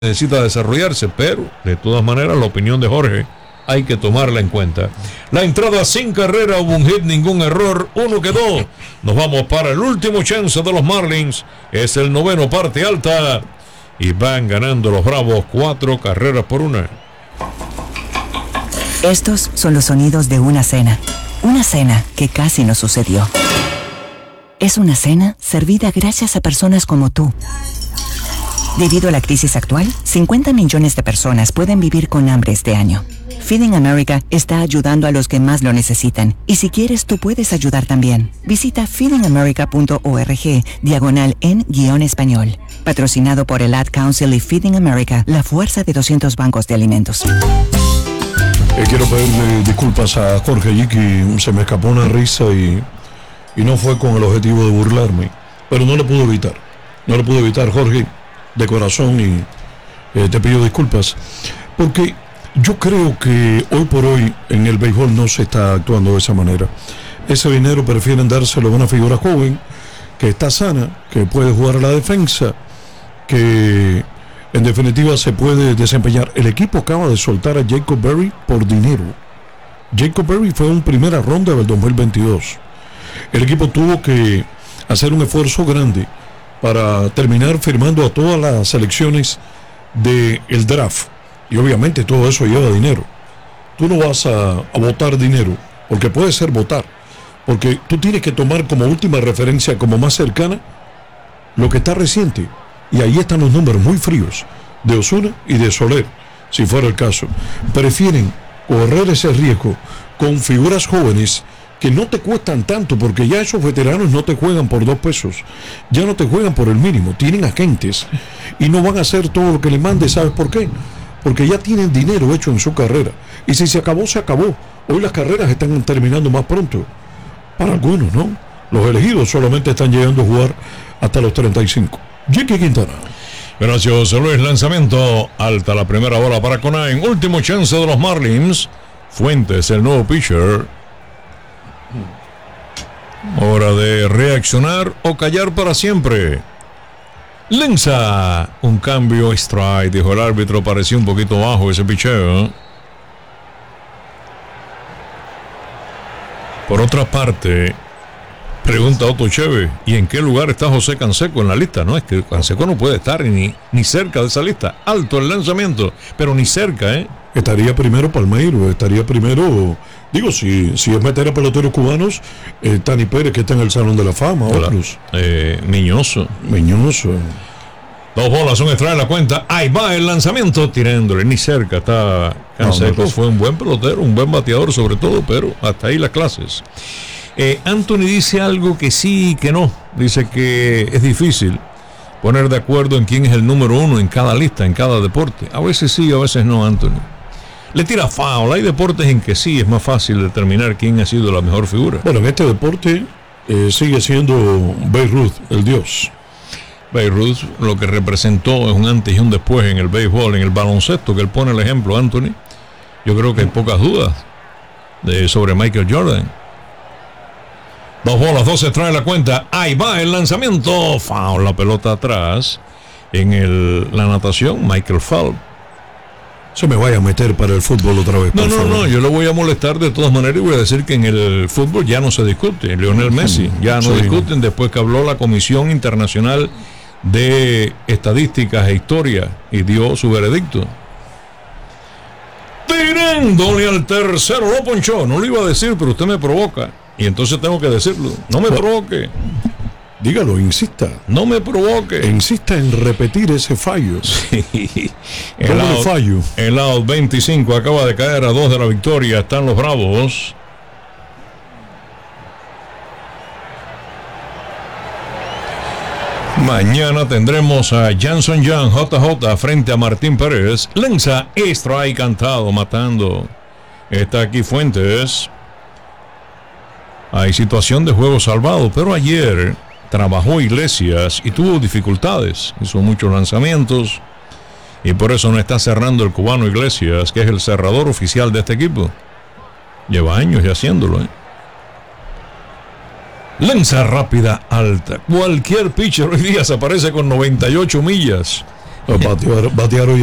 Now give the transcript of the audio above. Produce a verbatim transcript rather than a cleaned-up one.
necesita desarrollarse, pero de todas maneras la opinión de Jorge hay que tomarla en cuenta. La entrada sin carrera, hubo un hit, ningún error, uno quedó. Nos vamos para el último chance de los Marlins, es el noveno, parte alta, y van ganando los Bravos cuatro carreras por una. Estos son los sonidos de una cena, una cena que casi no sucedió. Es una cena servida gracias a personas como tú. Debido a la crisis actual, cincuenta millones de personas pueden vivir con hambre este año. Feeding America está ayudando a los que más lo necesitan. Y si quieres, tú puedes ayudar también. Visita feeding america punto org, diagonal en guión español. Patrocinado por el Ad Council y Feeding America, la fuerza de doscientos bancos de alimentos. Eh, quiero pedirle disculpas a Jorge Yiki, se me escapó una risa y, y no fue con el objetivo de burlarme. Pero no lo pude evitar. No lo pude evitar, Jorge. De corazón, y eh, te pido disculpas porque yo creo que hoy por hoy en el béisbol no se está actuando de esa manera. Ese dinero prefieren dárselo a una figura joven que está sana, que puede jugar a la defensa, que en definitiva se puede desempeñar. El equipo acaba de soltar a Jacob Berry por dinero. Jacob Berry fue un primera ronda del dos mil veintidós. El equipo tuvo que hacer un esfuerzo grande para terminar firmando a todas las selecciones del draft. Y obviamente todo eso lleva dinero. Tú no vas a, a votar dinero, porque puede ser votar, porque tú tienes que tomar como última referencia, como más cercana, lo que está reciente. Y ahí están los números muy fríos de Ozuna y de Soler, si fuera el caso. Prefieren correr ese riesgo con figuras jóvenes que no te cuestan tanto, porque ya esos veteranos no te juegan por dos pesos, ya no te juegan por el mínimo, tienen agentes y no van a hacer todo lo que les mande. ¿Sabes por qué? Porque ya tienen dinero hecho en su carrera, y si se acabó, se acabó. Hoy las carreras están terminando más pronto, para algunos, ¿no? Los elegidos solamente están llegando a jugar hasta los treinta y cinco. Jackie Quintana. Gracias, José Luis. Lanzamiento alta, la primera bola para Conain. Último chance de los Marlins. Fuentes, el nuevo pitcher. Hora de reaccionar o callar para siempre. Lanza un cambio, strike, dijo el árbitro. Parecía un poquito bajo ese picheo. Por otra parte, pregunta Otto Chévez, ¿y en qué lugar está José Canseco en la lista? No, es que Canseco no puede estar ni, ni cerca de esa lista. Alto el lanzamiento, pero ni cerca, ¿eh? Estaría primero Palmeiro, estaría primero, digo, si, si es meter a peloteros cubanos, eh, Tani Pérez, que está en el Salón de la Fama, Hola. Otros. Eh, Miñoso. Miñoso. Dos bolas, un extra en la cuenta. Ahí va el lanzamiento, tirándole, ni cerca está Canseco. No, no, fue un buen pelotero, un buen bateador sobre todo, pero hasta ahí las clases. Eh, Anthony dice algo que sí y que no. Dice que es difícil poner de acuerdo en quién es el número uno en cada lista, en cada deporte. A veces sí, a veces no, Anthony. Le tira foul. Hay deportes en que sí es más fácil determinar quién ha sido la mejor figura. Bueno, en este deporte eh, sigue siendo Babe Ruth, el dios. Babe Ruth lo que representó es un antes y un después en el béisbol, en el baloncesto, que él pone el ejemplo, Anthony. Yo creo que hay pocas dudas de, sobre Michael Jordan. Dos bolas, dos se trae la cuenta. Ahí va el lanzamiento. Foul, la pelota atrás. En el, la natación, Michael Phelps. Se me vaya a meter para el fútbol otra vez. No, por no, favor. no, yo lo voy a molestar de todas maneras y voy a decir que en el fútbol ya no se discute. Lionel Messi, ya no sí. discuten después que habló la Comisión Internacional de Estadísticas e Historia y dio su veredicto. Tirándole al tercero, lo ponchó. No lo iba a decir, pero usted me provoca. Y entonces tengo que decirlo. No me bueno, provoque. Dígalo, insista. No me provoque. Insista en repetir ese fallo. Sí. El out, el fallo. El out veinticinco acaba de caer a dos de la victoria. Están los Bravos. Mañana tendremos a Janson Young, J J, frente a Martín Pérez. Lanza, strike cantado, matando. Está aquí Fuentes. Hay situación de juego salvado, pero ayer trabajó Iglesias y tuvo dificultades. Hizo muchos lanzamientos y por eso no está cerrando el cubano Iglesias, que es el cerrador oficial de este equipo. Lleva años ya haciéndolo, ¿eh? Lanza rápida, alta. Cualquier pitcher hoy día se aparece con noventa y ocho millas. Batear, batear hoy